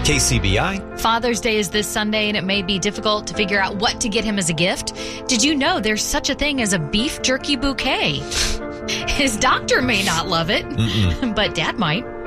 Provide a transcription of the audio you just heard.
KCBI. Father's Day is this Sunday, and it may be difficult to figure out what to get him as a gift. Did you know there's such a thing as a beef jerky bouquet? His doctor may not love it, but Dad might.